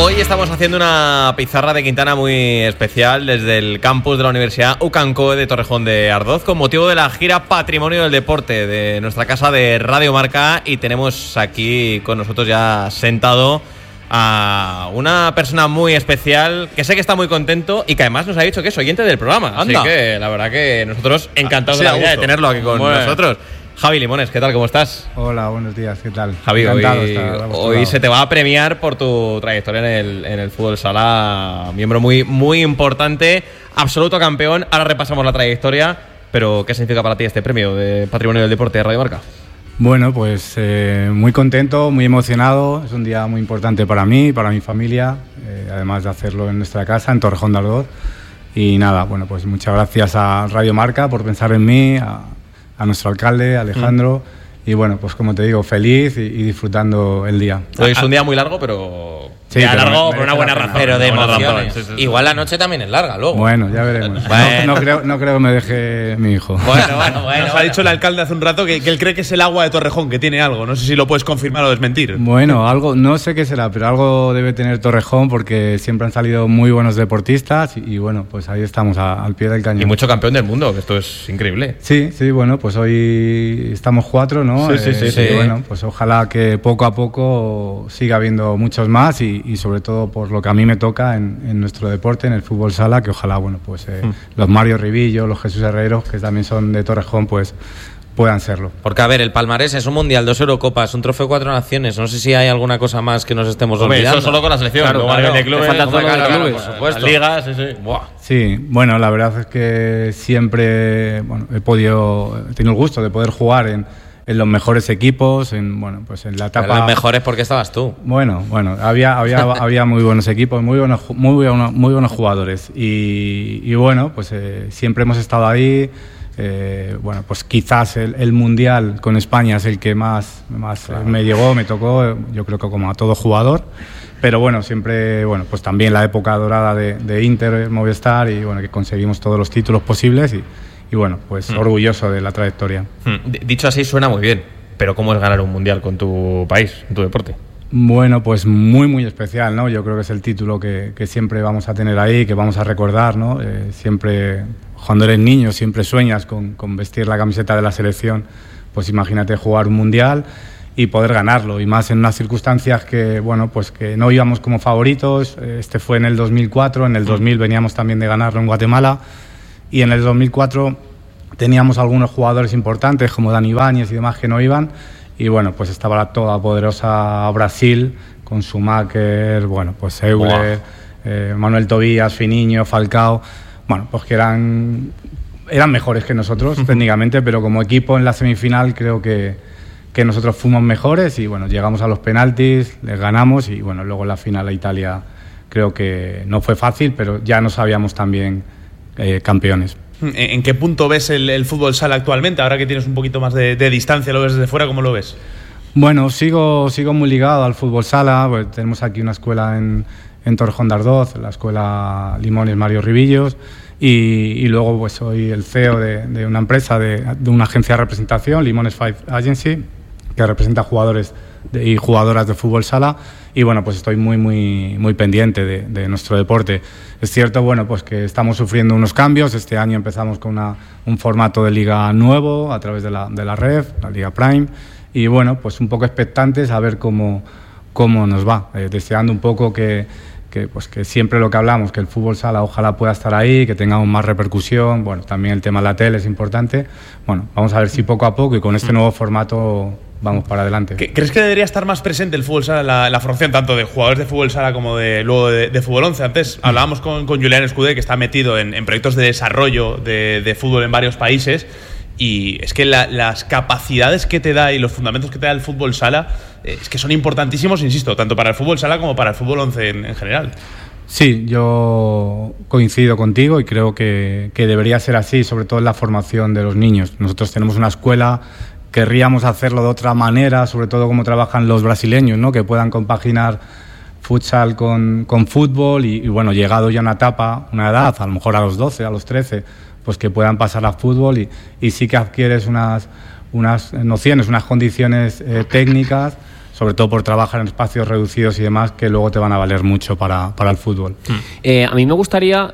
Hoy estamos haciendo una pizarra de Quintana muy especial desde el campus de la Universidad UCANCOE de Torrejón de Ardoz con motivo de la gira Patrimonio del Deporte de nuestra casa de Radio Marca, y tenemos aquí con nosotros ya sentado a una persona muy especial que sé que está muy contento y que además nos ha dicho que es oyente del programa. Anda. Así que la verdad que nosotros encantados de la vida de tenerlo aquí con nosotros. Javi Limones, ¿qué tal? ¿Cómo estás? Hola, buenos días, ¿qué tal? Javi, hoy se te va a premiar por tu trayectoria en el fútbol sala, miembro muy importante, absoluto campeón. Ahora repasamos la trayectoria, pero ¿qué significa para ti este premio de Patrimonio del Deporte de Radio Marca? Bueno, pues muy contento, muy emocionado. Es un día muy importante para mí, para mi familia, además de hacerlo en nuestra casa, en Torrejón de Ardoz. Y nada, bueno, pues muchas gracias a Radio Marca por pensar en mí, a nuestro alcalde, Alejandro, y bueno, pues como te digo, feliz y disfrutando el día. Hoy es un día muy largo, pero sí, largo por una buena razón. Pero de emociones. Sí. Igual la noche también es larga luego. Bueno, ya veremos. Bueno. No creo que me deje mi hijo. Bueno. Nos ha dicho el alcalde hace un rato que él cree que es el agua de Torrejón, que tiene algo. No sé si lo puedes confirmar o desmentir. Bueno, algo, no sé qué será, pero algo debe tener Torrejón porque siempre han salido muy buenos deportistas y bueno, pues ahí estamos al pie del cañón. Y mucho campeón del mundo, que esto es increíble. Sí, bueno, pues hoy estamos 4, ¿no? Sí. Bueno, pues ojalá que poco a poco siga habiendo muchos más y sobre todo por lo que a mí me toca en nuestro deporte, en el fútbol sala, que ojalá, bueno, pues los Mario Rivillo, los Jesús Herreros, que también son de Torrejón, pues puedan serlo. Porque, a ver, el palmarés es un mundial, 2 Eurocopas, un trofeo 4 naciones. No sé si hay alguna cosa más que nos estemos olvidando. Eso solo con la selección. Claro, de clubes, falta todo de clubes, por supuesto. Las ligas, sí. Buah. Sí, bueno, la verdad es que siempre he tenido el gusto de poder jugar en los mejores equipos, en la etapa. Pero los mejores porque estabas tú. Bueno, había muy buenos equipos, muy buenos jugadores y bueno, pues siempre hemos estado ahí. Bueno, pues quizás el mundial con España es el que más claro, me tocó, yo creo que como a todo jugador. Pero bueno, siempre, bueno, pues también la época dorada de Inter, Movistar, y bueno, que conseguimos todos los títulos posibles y bueno, pues orgulloso de la trayectoria. Dicho así suena muy bien, pero ¿cómo es ganar un mundial con tu país, en tu deporte? Bueno, pues muy especial, ¿no? Yo creo que es el título que siempre vamos a tener ahí, que vamos a recordar, ¿no? Siempre, cuando eres niño, siempre sueñas con vestir la camiseta de la selección. Pues imagínate jugar un mundial y poder ganarlo, y más en unas circunstancias que, bueno, pues que no íbamos como favoritos. Este fue en el 2004, en el 2000 veníamos también de ganarlo en Guatemala, y en el 2004 teníamos algunos jugadores importantes como Dani Ibáñez y demás que no iban, y bueno, pues estaba la todopoderosa Brasil con Schumacher, bueno, pues Euler, Manuel Tobías, Finiño, Falcao, bueno, pues que eran mejores que nosotros técnicamente, pero como equipo en la semifinal creo que nosotros fuimos mejores y bueno, llegamos a los penaltis, les ganamos y bueno, luego en la final a Italia creo que no fue fácil, pero ya nos sabíamos también campeones. ¿En qué punto ves el fútbol sala actualmente? Ahora que tienes un poquito más de distancia, ¿lo ves desde fuera? ¿Cómo lo ves? Bueno, sigo muy ligado al fútbol sala. Pues tenemos aquí una escuela en Torrejón de Ardoz, la escuela Limones Mario Rivillos, y luego pues soy el CEO de una empresa, de una agencia de representación, Limones 5 Agency, que representa jugadores y jugadoras de fútbol sala, y bueno, pues estoy muy pendiente de nuestro deporte. Es cierto, bueno, pues que estamos sufriendo unos cambios. Este año empezamos con un formato de liga nuevo a través de la REF, la Liga Prime, y bueno, pues un poco expectantes a ver cómo nos va, deseando un poco que siempre lo que hablamos, que el fútbol sala ojalá pueda estar ahí, que tengamos más repercusión. Bueno, también el tema de la tele es importante. Bueno, vamos a ver si poco a poco y con este nuevo formato vamos para adelante. ¿Crees que debería estar más presente el fútbol sala, la formación tanto de jugadores de fútbol sala como luego de fútbol 11? Antes hablábamos con Julián Escudé, que está metido en proyectos de desarrollo de fútbol en varios países, y es que las capacidades que te da y los fundamentos que te da el fútbol sala es que son importantísimos, insisto, tanto para el fútbol sala como para el fútbol 11 en general. Sí, yo coincido contigo y creo que debería ser así, sobre todo en la formación de los niños. Nosotros tenemos una escuela, querríamos hacerlo de otra manera, sobre todo como trabajan los brasileños, ¿no? Que puedan compaginar futsal con fútbol y bueno, llegado ya una edad, a lo mejor a los 12, a los 13, pues que puedan pasar a fútbol y sí que adquieres unas nociones, unas condiciones técnicas sobre todo por trabajar en espacios reducidos y demás, que luego te van a valer mucho para el fútbol. A mí me gustaría,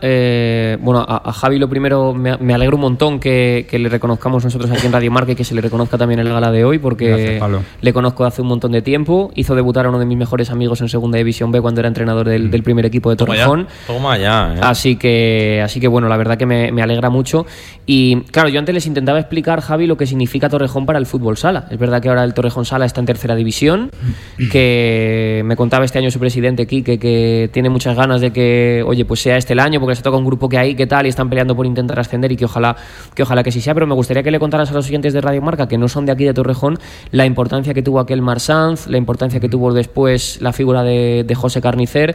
a Javi lo primero, me alegro un montón que le reconozcamos nosotros aquí en Radio Marca y que se le reconozca también en el gala de hoy, porque gracias, le conozco hace un montón de tiempo. Hizo debutar a uno de mis mejores amigos en Segunda División B cuando era entrenador del primer equipo de Torrejón. Toma ya. Así que bueno, la verdad que me alegra mucho. Y claro, yo antes les intentaba explicar, Javi, lo que significa Torrejón para el fútbol sala. Es verdad que ahora el Torrejón Sala está en tercera división, que me contaba este año su presidente, Quique, que tiene muchas ganas de que, oye, pues sea este el año, porque se toca un grupo que hay, que tal, y están peleando por intentar ascender, y que ojalá que sí sea. Pero me gustaría que le contaras a los oyentes de Radio Marca, que no son de aquí de Torrejón, la importancia que tuvo aquel Marc Sanz, la importancia que tuvo después la figura de José Carnicer,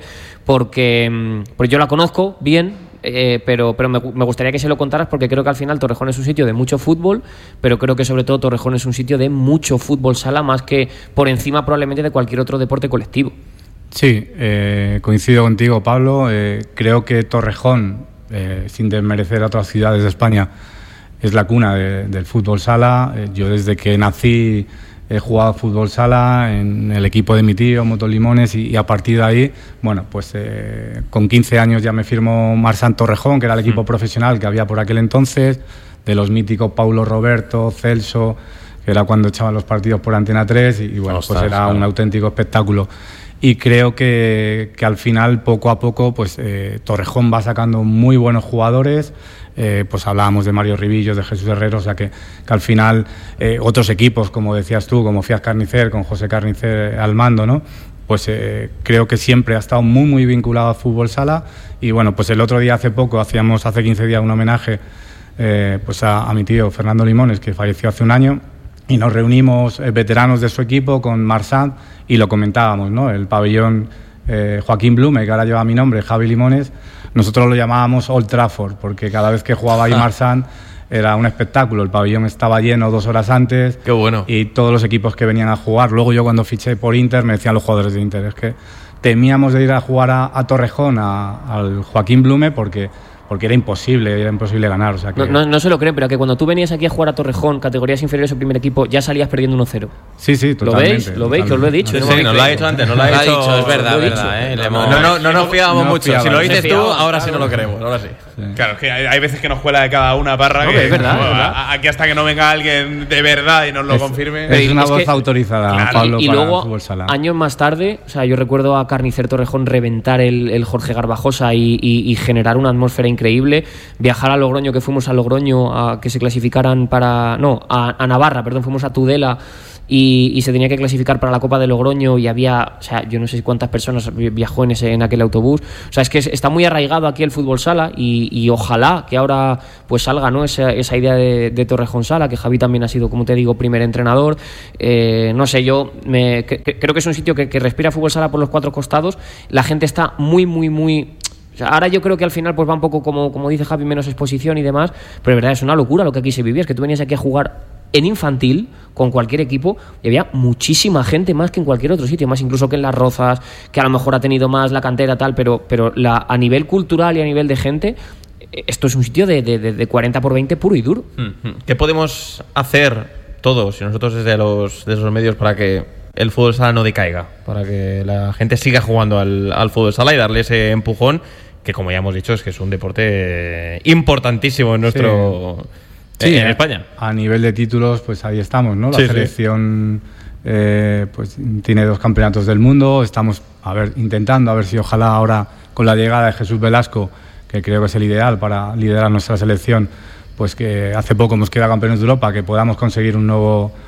porque yo la conozco bien. Pero me gustaría que se lo contaras, porque creo que al final Torrejón es un sitio de mucho fútbol, pero creo que sobre todo Torrejón es un sitio de mucho fútbol sala, más que por encima probablemente de cualquier otro deporte colectivo. Sí, coincido contigo, Pablo. Creo que Torrejón, sin desmerecer a otras ciudades de España, es la cuna del fútbol sala. Yo desde que nací he jugado fútbol sala en el equipo de mi tío, Motolimones, y a partir de ahí, bueno, pues con 15 años ya me firmó Marc Sanz Torrejón, que era el equipo profesional que había por aquel entonces, de los míticos Paulo Roberto, Celso, que era cuando echaban los partidos por Antena 3, y bueno, pues era un auténtico espectáculo. Y creo que al final, poco a poco, pues Torrejón va sacando muy buenos jugadores. Pues hablábamos de Mario Ribillos, de Jesús Herrero, o sea que al final otros equipos, como decías tú, como Fiat Carnicer, con José Carnicer al mando, ¿no? Pues creo que siempre ha estado muy, muy vinculado al fútbol sala. Y bueno, pues el otro día, hace 15 días, un homenaje pues a mi tío Fernando Limones, que falleció hace un año, y nos reunimos veteranos de su equipo con Marc Sanz y lo comentábamos, ¿no? El pabellón Joaquín Blume, que ahora lleva mi nombre, Javi Limones, nosotros lo llamábamos Old Trafford, porque cada vez que jugaba ahí Marc Sanz era un espectáculo. El pabellón estaba lleno 2 horas antes. Qué bueno. Y todos los equipos que venían a jugar. Luego yo, cuando fiché por Inter, me decían los jugadores de Inter, es que temíamos de ir a jugar a Torrejón, al Joaquín Blume, porque era imposible ganar. O sea que... no se lo creen, pero que cuando tú venías aquí a jugar a Torrejón, categorías inferiores o primer equipo, ya salías perdiendo 1-0. Sí, totalmente. ¿Lo veis? Que os lo he dicho. Sí, nos lo ha dicho antes, es verdad. No nos fiábamos mucho. Si lo dices tú, ahora sí no lo creemos. Ahora sí. Claro, es que hay veces que nos cuela de cada una barra. Es verdad. Aquí hasta que no venga alguien de verdad y nos lo confirme. Es una voz autorizada, claro, Pablo, y para luego, el fútbol sala. Años más tarde, o sea, yo recuerdo a Carnicer Torrejón reventar el Jorge Garbajosa y generar una atmósfera increíble. Viajar a Logroño, que fuimos a Logroño a que se clasificaran a Navarra, fuimos a Tudela y se tenía que clasificar para la Copa de Logroño, y había, o sea, yo no sé cuántas personas viajó en aquel autobús. O sea, es que está muy arraigado aquí el fútbol sala, y ojalá que ahora pues salga, ¿no?, esa idea de Torrejón Sala, que Javi también ha sido, como te digo, primer entrenador. No sé, yo creo que es un sitio que respira fútbol sala por los 4 costados. La gente está muy, muy, muy... O sea, ahora yo creo que al final pues va un poco como dice Javi, menos exposición y demás, pero de verdad es una locura lo que aquí se vivía. Es que tú venías aquí a jugar en infantil con cualquier equipo y había muchísima gente, más que en cualquier otro sitio, más incluso que en Las Rozas, que a lo mejor ha tenido más la cantera tal, pero a nivel cultural y a nivel de gente, esto es un sitio de 40 por 20 puro y duro. ¿Qué podemos hacer todos y nosotros desde esos medios para que el fútbol sala no decaiga, para que la gente siga jugando al fútbol sala y darle ese empujón, que como ya hemos dicho es que es un deporte importantísimo en nuestro... Sí, en España. A nivel de títulos, pues ahí estamos, ¿no? La selección pues tiene 2 campeonatos del mundo. Estamos intentando a ver si ojalá ahora, con la llegada de Jesús Velasco, que creo que es el ideal para liderar nuestra selección, pues que hace poco hemos quedado campeones de Europa, que podamos conseguir un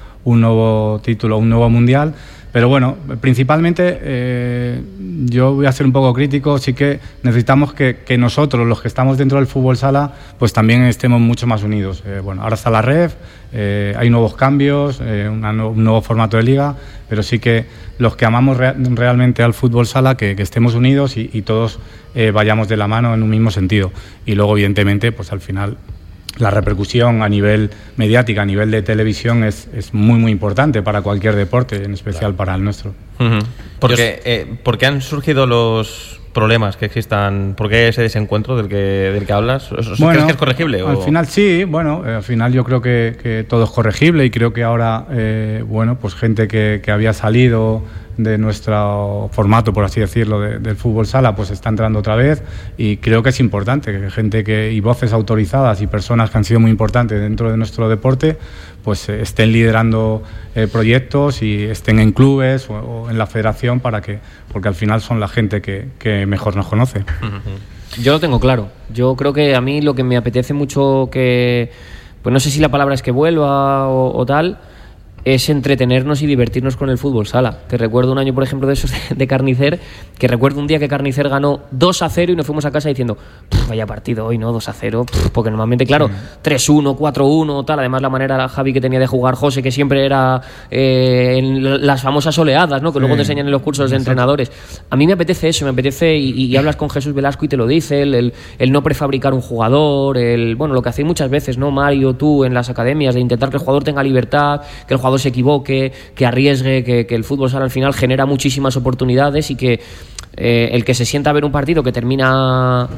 nuevo título, un nuevo mundial. Pero bueno, principalmente yo voy a ser un poco crítico. Sí que necesitamos que nosotros, los que estamos dentro del fútbol sala, pues también estemos mucho más unidos. Bueno, ahora está la REF, hay nuevos cambios, un nuevo formato de liga, pero sí que los que amamos realmente al fútbol sala, que estemos unidos y todos vayamos de la mano en un mismo sentido. Y luego, evidentemente, pues al final la repercusión a nivel mediática, a nivel de televisión, es muy, muy importante para cualquier deporte, en especial para el nuestro. ¿Por qué han surgido los problemas que existan? ¿Por qué ese desencuentro del que hablas? ¿Crees que es corregible? Al final sí, al final yo creo que todo es corregible y creo que ahora, pues gente que había salido de nuestro formato, por así decirlo, del fútbol sala, pues está entrando otra vez y creo que es importante que gente y voces autorizadas y personas que han sido muy importantes dentro de nuestro deporte pues estén liderando proyectos y estén en clubes o en la federación porque al final son la gente que mejor nos conoce. Yo lo tengo claro. Yo creo que a mí lo que me apetece mucho pues no sé si la palabra es que vuelva o tal, es entretenernos y divertirnos con el fútbol sala. Que recuerdo un año, por ejemplo, de esos de Carnicer, que recuerdo un día que Carnicer ganó 2-0 y nos fuimos a casa diciendo, vaya partido hoy, ¿no? 2-0, porque normalmente, claro, 3-1, 4-1, tal. Además, la manera, Javi, que tenía de jugar José, que siempre era en las famosas oleadas, ¿no? Que luego te enseñan en los cursos de entrenadores. A mí me apetece eso, y hablas con Jesús Velasco y te lo dice, el no prefabricar un jugador, lo que hacéis muchas veces, ¿no? Mario, tú, en las academias, de intentar que el jugador tenga libertad, que el jugador se equivoque, que arriesgue, que el fútbol sala al final genera muchísimas oportunidades y que el que se sienta a ver un partido que termina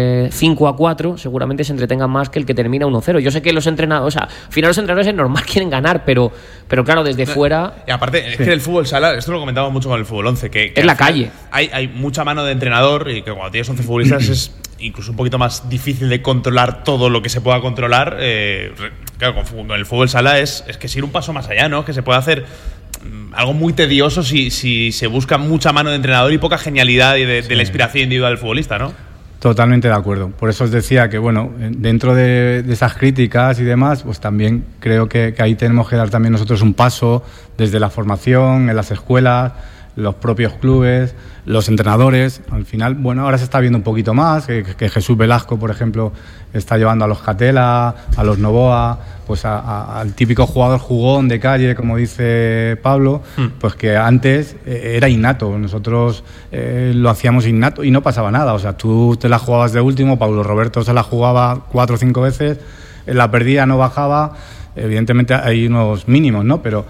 5-4 seguramente se entretenga más que el que termina 1-0. Yo sé que los entrenadores, al final los entrenadores es normal, quieren ganar, pero claro, desde fuera... Y aparte, es que el fútbol sala, esto lo comentamos mucho con el fútbol 11, que es la calle. Hay mucha mano de entrenador y que cuando tienes 11 futbolistas es incluso un poquito más difícil de controlar todo lo que se pueda controlar. Claro, con el fútbol sala es que es ir un paso más allá, ¿no? Que se puede hacer algo muy tedioso si se busca mucha mano de entrenador y poca genialidad y de la inspiración individual del futbolista, ¿no? Totalmente de acuerdo. Por eso os decía que, dentro de esas críticas y demás, pues también creo que ahí tenemos que dar también nosotros un paso desde la formación, en las escuelas, los propios clubes, los entrenadores. Al final, ahora se está viendo un poquito más, que Jesús Velasco, por ejemplo, está llevando a los Catela, a los Novoa, pues al típico jugador jugón de calle, como dice Pablo, pues que antes era innato. Nosotros lo hacíamos innato y no pasaba nada. O sea, tú te la jugabas de último, Pablo Roberto se la jugaba 4 o 5 veces, la perdía, no bajaba. Evidentemente hay unos mínimos, ¿no? Pero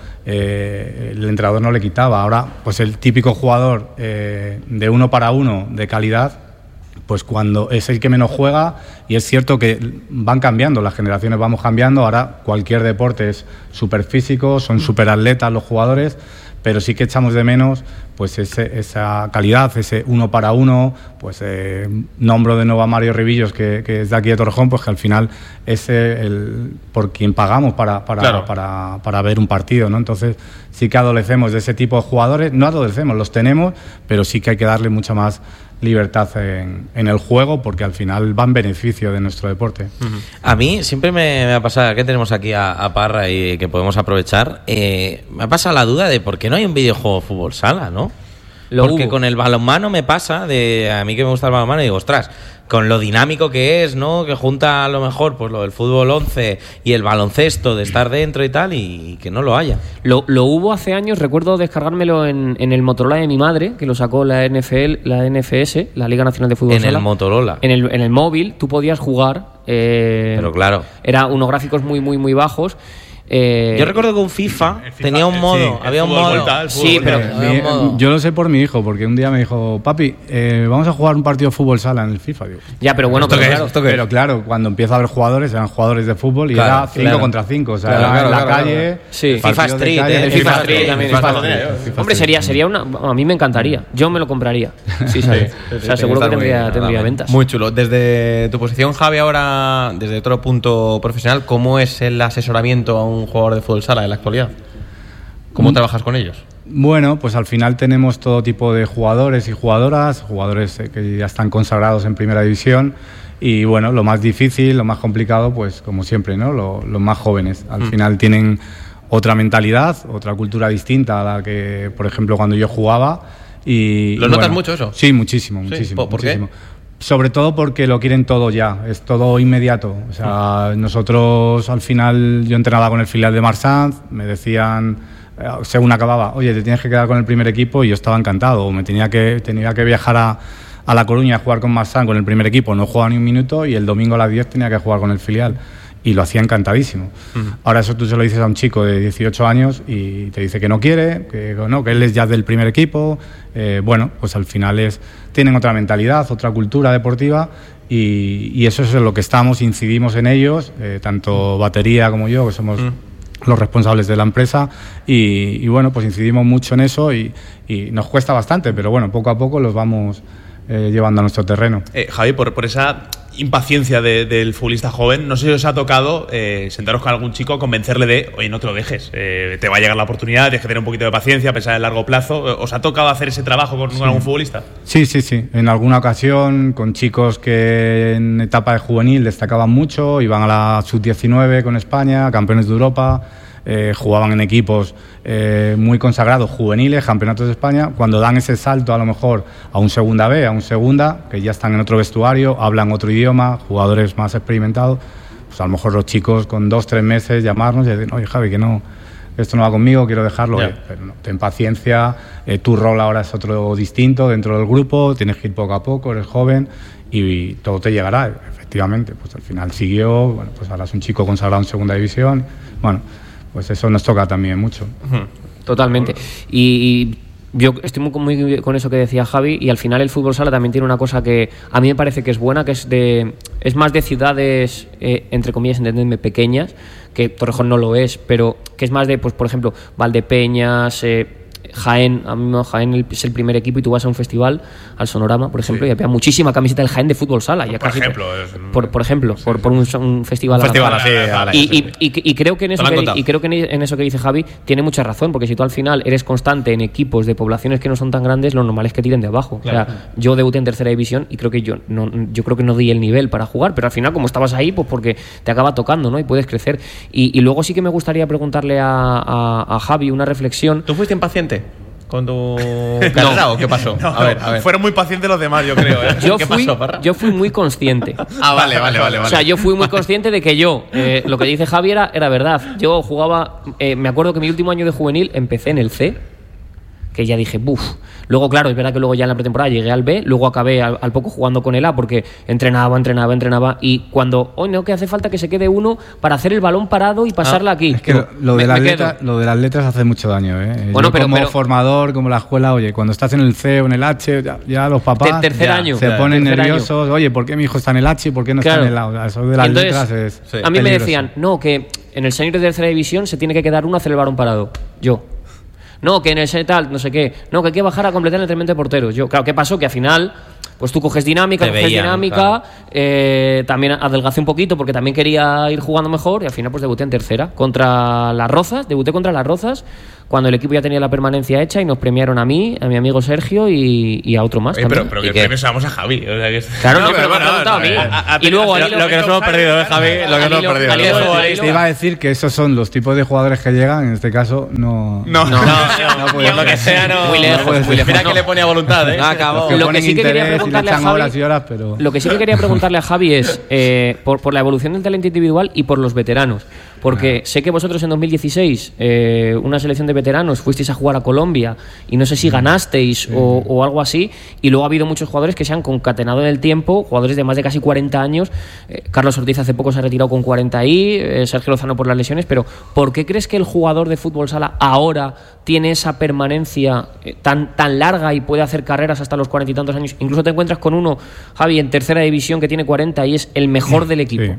el entrenador no le quitaba. Ahora, pues el típico jugador de 1 para 1 de calidad, pues cuando es el que menos juega, y es cierto que van cambiando, las generaciones vamos cambiando, ahora cualquier deporte es súper físico, son súper atletas los jugadores, pero sí que echamos de menos pues esa calidad, ese 1 para 1, pues nombro de nuevo a Mario Ribillos, que es de aquí de Torrejón, pues que al final es por quien pagamos para ver un partido, ¿no? Entonces sí que adolecemos de ese tipo de jugadores, no adolecemos, los tenemos, pero sí que hay que darle mucha más libertad en el juego, porque al final va en beneficio de nuestro deporte. A mí siempre me ha pasado, que tenemos aquí a Parra y que podemos aprovechar, me ha pasado la duda de por qué no hay un videojuego de fútbol sala, ¿no? Porque con el balonmano me pasa, a mí que me gusta el balonmano, digo, ostras, con lo dinámico que es, ¿no? Que junta a lo mejor pues lo del fútbol 11 y el baloncesto, de estar dentro y tal, y que no lo haya. Lo hubo hace años, recuerdo descargármelo en el Motorola de mi madre, que lo sacó la NFL, la NFS, la Liga Nacional de Fútbol Sala. En el Motorola. En el móvil, tú podías jugar. Pero claro. Era unos gráficos muy, muy, muy bajos. Yo recuerdo que un FIFA tenía un modo, había un modo. Sí, pero yo lo sé por mi hijo, porque un día me dijo, papi, vamos a jugar un partido de fútbol sala en el FIFA. Digo, ya, pero bueno, pero claro, cuando empieza a haber jugadores, eran jugadores de fútbol y era 5 contra 5. O sea, era en la calle. Sí. FIFA Street, el FIFA Street también. Hombre, sería una. A mí me encantaría. Yo me lo compraría. Sí. O sea, seguro que tendría ventas. Muy chulo. Desde tu posición, Javi, ahora, desde otro punto profesional, ¿cómo es el asesoramiento a un jugador de fútbol sala en la actualidad? ¿Cómo trabajas con ellos? Bueno, pues al final tenemos todo tipo de jugadores y jugadoras, jugadores que ya están consagrados en primera división, y bueno, lo más difícil, lo más complicado, pues como siempre, ¿no? Los más jóvenes. Al final tienen otra mentalidad, otra cultura distinta a la que, por ejemplo, cuando yo jugaba. ¿Lo notas mucho eso? Sí, muchísimo. ¿Por qué? Sobre todo porque lo quieren todo ya, es todo inmediato. O sea, nosotros al final, yo entrenaba con el filial de Marsanz, me decían, según acababa, oye, te tienes que quedar con el primer equipo, y yo estaba encantado. Me tenía que viajar a La Coruña a jugar con Marsanz con el primer equipo, no jugaba ni un minuto, y el domingo a las 10 tenía que jugar con el filial. y lo hacía encantadísimo. Ahora eso tú se lo dices a un chico de 18 años y te dice que no quiere, que él es ya del primer equipo. Bueno, pues al final tienen otra mentalidad, otra cultura deportiva y eso es en lo que estamos, incidimos en ellos, tanto Batería como yo, que somos los responsables de la empresa y bueno, pues incidimos mucho en eso y nos cuesta bastante, pero bueno, poco a poco los vamos llevando a nuestro terreno. Javi, por esa impaciencia del futbolista joven, no sé si os ha tocado sentaros con algún chico, convencerle de, oye, no te lo dejes, te va a llegar la oportunidad, tienes que tener un poquito de paciencia, pensar en largo plazo. ¿Os ha tocado hacer ese trabajo con algún futbolista? Sí. En alguna ocasión, con chicos que en etapa de juvenil destacaban mucho, iban a la sub-19 con España, campeones de Europa, jugaban en equipos muy consagrados, juveniles, campeonatos de España. Cuando dan ese salto a lo mejor a un segunda B, a un segunda, que ya están en otro vestuario, hablan otro idioma, jugadores más experimentados, pues a lo mejor los chicos con 2-3 meses llamarnos y decir, oye Javi, que no, esto no va conmigo, quiero dejarlo. Pero no, ten paciencia, tu rol ahora es otro distinto dentro del grupo, tienes que ir poco a poco, eres joven y todo te llegará. Efectivamente, pues al final siguió, bueno, pues ahora es un chico consagrado en segunda división, bueno, pues eso nos toca también mucho. Totalmente. Y yo estoy muy con eso que decía Javi, y al final el fútbol sala también tiene una cosa que a mí me parece que es buena, que es más de ciudades, entre comillas, entendedme, pequeñas, que Torrejón no lo es, pero que es más de, pues por ejemplo, Valdepeñas, Jaén. A mí Jaén es el primer equipo y tú vas a un festival, al Sonorama, por ejemplo, y había muchísima camiseta del Jaén de fútbol sala. Por ejemplo, por un festival. Y creo que en eso que dice Javi tiene mucha razón, porque si tú al final eres constante en equipos de poblaciones que no son tan grandes, lo normal es que tiren de abajo. Claro. O sea, yo debuté en tercera división y creo que yo creo que no di el nivel para jugar, pero al final como estabas ahí, pues porque te acaba tocando, ¿no? Y puedes crecer. Y luego sí que me gustaría preguntarle a Javi una reflexión. ¿Tú fuiste impaciente con tu carrera o qué pasó? No, a ver. Fueron muy pacientes los demás, yo creo. ¿Qué pasó, Parra? Yo fui muy consciente. Vale. O sea, yo fui muy consciente de que lo que dice Javi era verdad. Yo jugaba, me acuerdo que mi último año de juvenil empecé en el C, que ya dije, buf. Luego, claro, es verdad que luego ya en la pretemporada llegué al B, luego acabé al poco jugando con el A, porque entrenaba, y cuando, que hace falta que se quede uno para hacer el balón parado y pasarla aquí. Es que lo de las letras hace mucho daño, Bueno, yo como formador, como la escuela, oye, cuando estás en el C o en el H, ya los papás se ponen nerviosos, oye, ¿por qué mi hijo está en el H y por qué no está en el A? O sea, eso de las letras es a mí peligroso. Me decían, que en el senior de tercera división se tiene que quedar uno a hacer el balón parado. No, que en el tal, no sé qué. No, que hay que bajar a completar el entrenamiento de porteros. Claro, ¿qué pasó? Que al final, pues tú coges dinámica, claro. También adelgacé un poquito porque también quería ir jugando mejor y al final pues debuté en tercera contra Las Rozas, cuando el equipo ya tenía la permanencia hecha y nos premiaron a mí, a mi amigo Sergio y a otro más. Oye, pero que premios vamos a Javi. O sea, que claro, pero me ha preguntado a mí. Y luego lo que nos hemos perdido, Javi, lo que nos hemos perdido. Te iba a decir que esos son los tipos de jugadores que llegan, en este caso no por lo que sea, no. Muy lejos. Mira que le ponía voluntad, No acabó. Lo que sí que quería preguntarle a Javi, lo que sí que quería preguntarle a Javi es por la evolución del talento individual y por los veteranos. Porque sé que vosotros en 2016, una selección de veteranos, fuisteis a jugar a Colombia y no sé si ganasteis o algo así, y luego ha habido muchos jugadores que se han concatenado en el tiempo, jugadores de más de casi 40 años. Carlos Ortiz hace poco se ha retirado con 40 Sergio Lozano por las lesiones, pero ¿por qué crees que el jugador de fútbol sala ahora tiene esa permanencia tan larga y puede hacer carreras hasta los 40 y tantos años? Incluso te encuentras con uno, Javi, en tercera división que tiene 40 y es el mejor del equipo.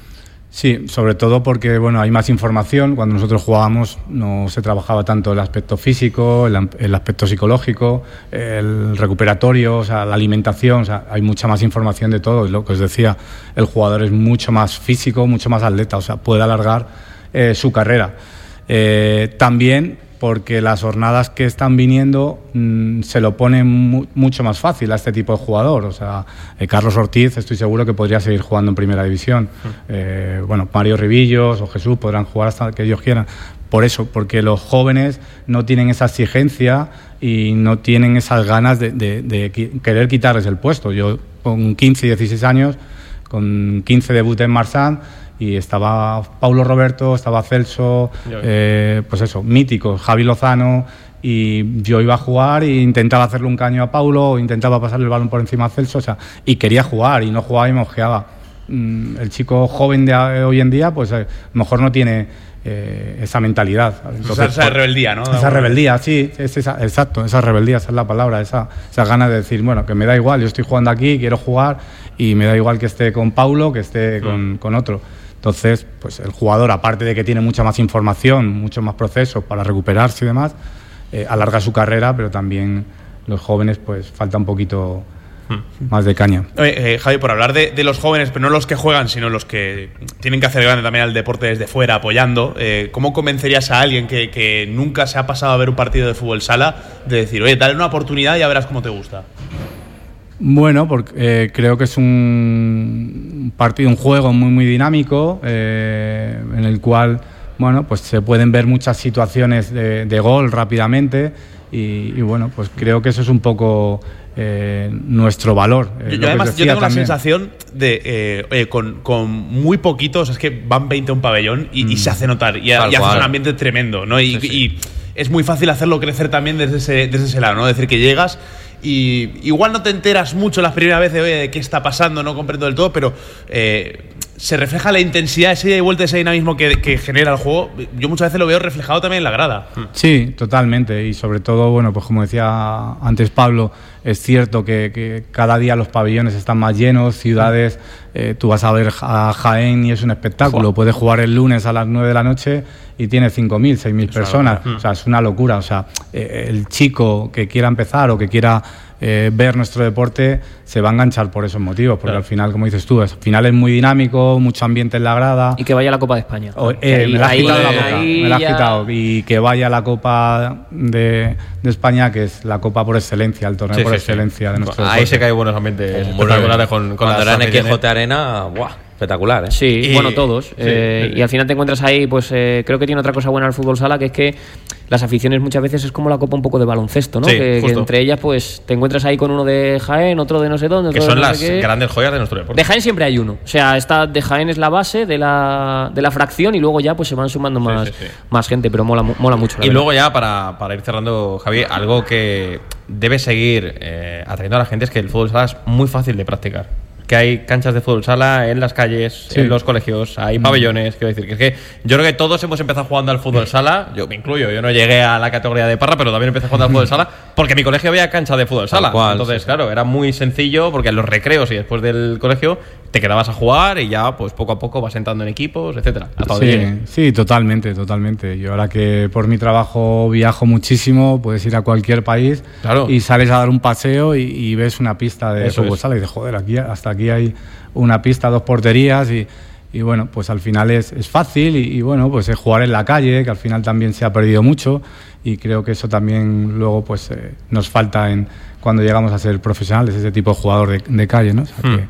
Sí, sobre todo porque hay más información. Cuando nosotros jugábamos no se trabajaba tanto el aspecto físico, el aspecto psicológico, el recuperatorio, o sea, la alimentación, o sea, hay mucha más información de todo. Es lo que os decía, el jugador es mucho más físico, mucho más atleta, o sea, puede alargar su carrera. También porque las jornadas que están viniendo se lo ponen mucho más fácil a este tipo de jugador. O sea, Carlos Ortiz estoy seguro que podría seguir jugando en primera división. Mario Ribillos o Jesús podrán jugar hasta que ellos quieran. Por eso, porque los jóvenes no tienen esa exigencia y no tienen esas ganas de querer quitarles el puesto. Yo con 15 y 16 años, con 15 debuté en Marsan, y estaba Paulo Roberto, estaba Celso, pues eso, míticos, Javi Lozano, y yo iba a jugar e intentaba hacerle un caño a Paulo, o intentaba pasarle el balón por encima a Celso, o sea, y quería jugar y no jugaba y me ojeaba. el chico joven de hoy en día, pues a lo mejor no tiene esa mentalidad. Entonces, esa rebeldía, ¿no? Esa rebeldía, sí, exacto, esa rebeldía, esa es la palabra, esa ganas de decir, bueno, que me da igual, yo estoy jugando aquí, quiero jugar y me da igual que esté con Paulo, que esté con otro. Entonces, pues el jugador, aparte de que tiene mucha más información, muchos más procesos para recuperarse y demás, alarga su carrera, pero también los jóvenes, pues falta un poquito más de caña. Javi, por hablar de los jóvenes, pero no los que juegan, sino los que tienen que hacer grande también al deporte desde fuera, apoyando, ¿cómo convencerías a alguien que nunca se ha pasado a ver un partido de fútbol sala de decir, oye, dale una oportunidad y ya verás cómo te gusta? Bueno, porque creo que es un partido, un juego muy muy dinámico, en el cual, bueno, pues se pueden ver muchas situaciones de gol rápidamente y bueno, pues creo que eso es un poco nuestro valor. Yo además yo tengo la sensación de con muy poquitos, es que van 20 a un pabellón y se hace notar y hace un ambiente tremendo, ¿no? Y es muy fácil hacerlo crecer también desde ese lado, ¿no? Es decir, que llegas y igual no te enteras mucho las primeras veces de qué está pasando, no comprendo del todo, pero se refleja la intensidad, ese ida y vuelta, ese dinamismo que genera el juego. Yo muchas veces lo veo reflejado también en la grada. Sí, totalmente, y sobre todo, bueno, pues como decía antes Pablo, es cierto que cada día los pabellones están más llenos, ciudades, tú vas a ver a Jaén y es un espectáculo, puedes jugar el lunes a las 9 de la noche y tiene 5.000, 6.000 personas, o sea, es una locura, o sea, el chico que quiera empezar o que quiera ver nuestro deporte se va a enganchar por esos motivos, porque al final, como dices tú, al final es muy dinámico, mucho ambiente en la grada. Y que vaya a la Copa de España. Me la has quitado la boca, me la has quitado. Y que vaya a la Copa de España, que es la Copa por excelencia, el torneo por excelencia de nuestro deporte. Ahí se cae buenos ambientes espectaculares con cuando era en Quijote Arena, ¡buah! Espectacular, ¿eh? Sí, bueno, todos. Y al final te encuentras ahí, pues creo que tiene otra cosa buena el fútbol sala, que es que las aficiones muchas veces es como la copa un poco de baloncesto, ¿no? Sí, que entre ellas, pues te encuentras ahí con uno de Jaén, otro de no sé dónde. Que son las grandes joyas de nuestro deporte. De Jaén siempre hay uno. O sea, de Jaén es la base de la fracción y luego ya pues se van sumando más gente, pero mola mucho. Y luego ya, para ir cerrando, Javi, algo que debe seguir atrayendo a la gente es que el fútbol sala es muy fácil de practicar. Que hay canchas de fútbol sala en las calles, en los colegios, hay pabellones. Quiero decir, que es que yo creo que todos hemos empezado jugando al fútbol sala. Yo me incluyo, yo no llegué a la categoría de Parra, pero también empecé jugando al fútbol sala porque en mi colegio había cancha de fútbol sala. Entonces, claro, era muy sencillo porque en los recreos y después del colegio te quedabas a jugar y ya pues poco a poco vas entrando en equipos, etcétera. Sí, totalmente. Yo ahora que por mi trabajo viajo muchísimo, puedes ir a cualquier país y sales a dar un paseo y ves una pista de fútbol sala y dices, joder, aquí hay una pista, 2 porterías y bueno, pues al final es fácil y bueno, pues es jugar en la calle, que al final también se ha perdido mucho y creo que eso también luego pues nos falta cuando llegamos a ser profesionales, ese tipo de jugador de calle, ¿no? O sea que,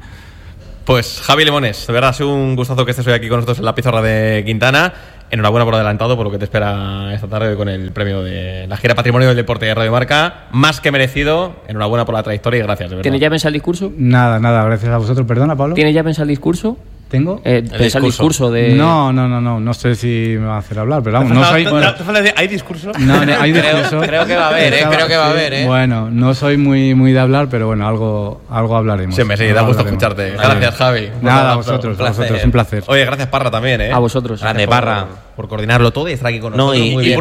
pues Javi Limones, de verdad ha sido un gustazo que estés hoy aquí con nosotros en la pizarra de Quintana. Enhorabuena por adelantado por lo que te espera esta tarde con el premio de la gira Patrimonio del Deporte de Radio Marca. Más que merecido. Enhorabuena por la trayectoria y gracias, de verdad. ¿Tienes ya pensado el discurso? Nada, gracias a vosotros. Perdona, Pablo. ¿Tienes ya pensado el discurso? ¿Tengo? El discurso de... No sé si me va a hacer hablar, pero vamos, no soy... ¿Hay discurso? No, hay discurso. Creo que va a haber, Bueno, no soy muy de hablar, pero bueno, algo hablaremos. Sí, da gusto escucharte. Gracias, Javi. Nada, a vosotros, un placer. Oye, gracias, Parra, también, ¿eh? A vosotros. Grande, Parra. Por coordinarlo todo y estar aquí con nosotros.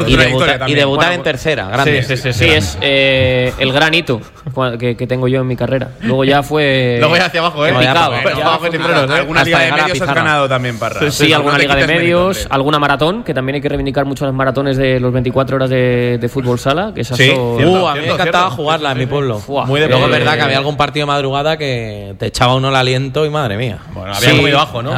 Y debutar en tercera, grande. Sí, es el gran hito que tengo yo en mi carrera. Luego ya fue... Luego ya hacia abajo, ¿eh? Alguna liga de medios has ganado también, Parra. Sí, alguna liga de medios, alguna maratón, que también hay que reivindicar mucho las maratones de los 24 horas de fútbol sala. Que esas a mí me encantaba jugarla en mi pueblo. Luego es verdad que había algún partido de madrugada que te echaba uno el aliento y madre mía. Bueno, había comido abajo, ¿no?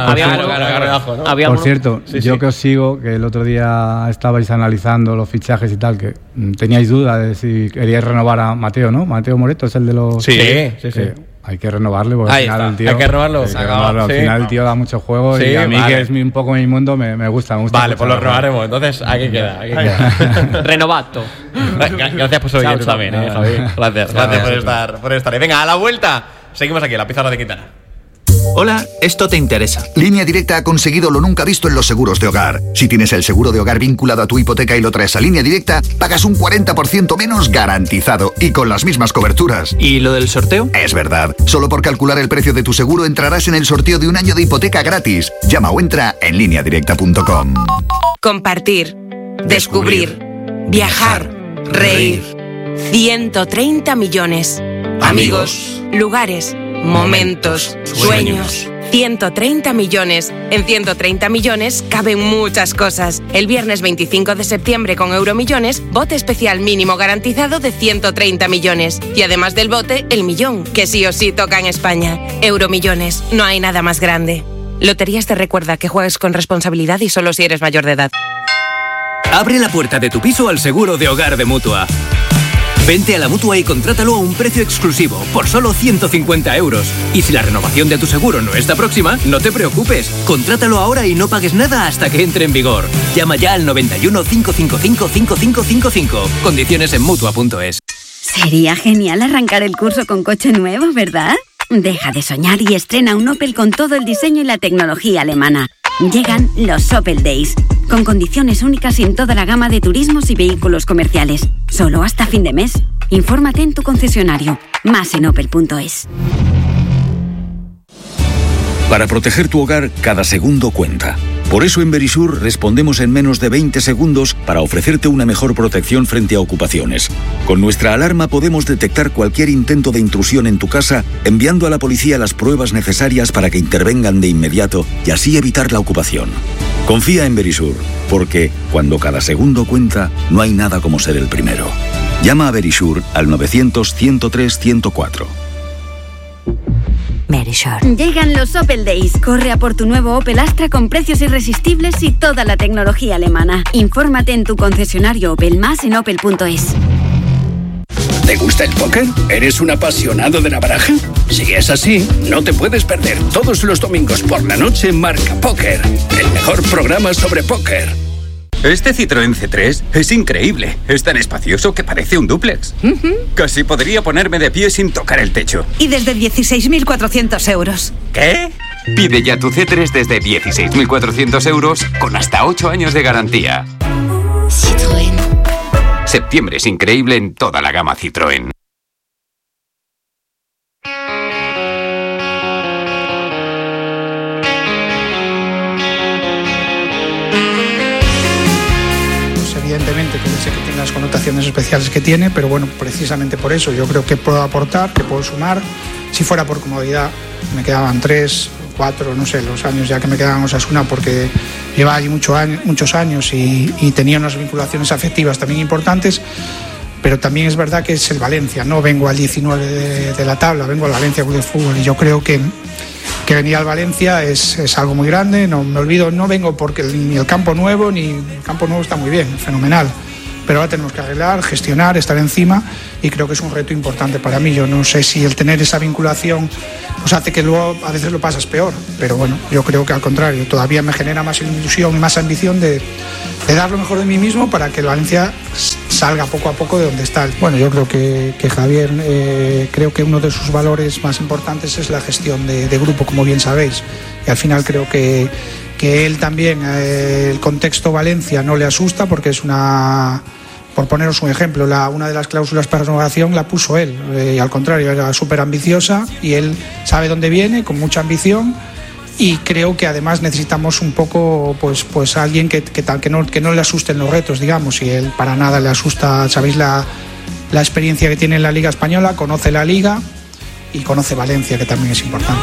Por cierto, yo que os sigo, que el otro día estabais analizando los fichajes y tal, que teníais duda de si queríais renovar a Mateo, ¿no? Mateo Moreto es el de los... Sí. Hay que renovarle, porque al final el tío... Hay que renovarlo. Al final el tío da mucho juego y a mí, que es un poco mi mundo, me gusta. Vale, pues lo renovaremos. Entonces, aquí queda. Renovato. Gracias por su también, Javi. Gracias por estar. Y venga, a la vuelta, seguimos aquí en la pizarra de Quintana. Hola, esto te interesa. Línea Directa ha conseguido lo nunca visto en los seguros de hogar. Si tienes el seguro de hogar vinculado a tu hipoteca y lo traes a Línea Directa, pagas un 40% menos garantizado y con las mismas coberturas. ¿Y lo del sorteo? Es verdad. Solo por calcular el precio de tu seguro entrarás en el sorteo de un año de hipoteca gratis. Llama o entra en lineadirecta.com. Compartir, descubrir, viajar, reír. 130 millones. Amigos, lugares, momentos, sueños. 130 millones. En 130 millones caben muchas cosas. El viernes 25 de septiembre con Euromillones, bote especial mínimo garantizado de 130 millones. Y además del bote, el millón, que sí o sí toca en España. Euromillones, no hay nada más grande. Loterías te recuerda que juegues con responsabilidad y solo si eres mayor de edad. Abre la puerta de tu piso al seguro de hogar de Mutua. Vente a la Mutua y contrátalo a un precio exclusivo, por solo 150 €. Y si la renovación de tu seguro no está próxima, no te preocupes. Contrátalo ahora y no pagues nada hasta que entre en vigor. Llama ya al 91 555 5555. Condiciones en Mutua.es. Sería genial arrancar el curso con coche nuevo, ¿verdad? Deja de soñar y estrena un Opel con todo el diseño y la tecnología alemana. Llegan los Opel Days, con condiciones únicas en toda la gama de turismos y vehículos comerciales. Solo hasta fin de mes. Infórmate en tu concesionario. Más en opel.es. Para proteger tu hogar, cada segundo cuenta. Por eso en Verisur respondemos en menos de 20 segundos para ofrecerte una mejor protección frente a ocupaciones. Con nuestra alarma podemos detectar cualquier intento de intrusión en tu casa, enviando a la policía las pruebas necesarias para que intervengan de inmediato y así evitar la ocupación. Confía en Verisur, porque cuando cada segundo cuenta, no hay nada como ser el primero. Llama a Verisur al 900-103-104. Verisur. Llegan los Opel Days. Corre a por tu nuevo Opel Astra con precios irresistibles y toda la tecnología alemana. Infórmate en tu concesionario Opel, más en opel.es. ¿Te gusta el póker? ¿Eres un apasionado de la baraja? Si es así, no te puedes perder todos los domingos por la noche Marca Póker, el mejor programa sobre póker. Este Citroën C3 es increíble. Es tan espacioso que parece un dúplex. Casi podría ponerme de pie sin tocar el techo. Y desde 16.400 €. ¿Qué? Pide ya tu C3 desde 16.400 € con hasta 8 años de garantía. Citroën. Septiembre es increíble en toda la gama Citroën. Evidentemente que sé que tiene las connotaciones especiales que tiene, pero bueno, precisamente por eso yo creo que puedo aportar, que puedo sumar. Si fuera por comodidad, me quedaban 3, 4, no sé, los años ya que me quedaban Osasuna, porque lleva allí muchos años y tenía unas vinculaciones afectivas también importantes, pero también es verdad que es el Valencia, no vengo al 19 de la tabla, vengo al Valencia Club de Fútbol, y yo creo que venir al Valencia es algo muy grande. No me olvido, no vengo porque ni el campo nuevo está muy bien, fenomenal, pero ahora tenemos que arreglar, gestionar, estar encima, y creo que es un reto importante para mí. Yo no sé si el tener esa vinculación pues hace que luego a veces lo pasas peor, pero bueno, yo creo que al contrario, todavía me genera más ilusión y más ambición de dar lo mejor de mí mismo para que el Valencia salga poco a poco de donde está. Bueno, yo creo que Javier, creo que uno de sus valores más importantes es la gestión de grupo, como bien sabéis, y al final creo que él también, el contexto Valencia no le asusta, porque es por poneros un ejemplo, una de las cláusulas para renovación la puso él, y al contrario, era súper ambiciosa, y él sabe dónde viene, con mucha ambición, y creo que además necesitamos un poco pues alguien que no le asusten los retos, digamos, y él para nada le asusta. Sabéis la experiencia que tiene en la Liga Española, conoce la Liga y conoce Valencia, que también es importante.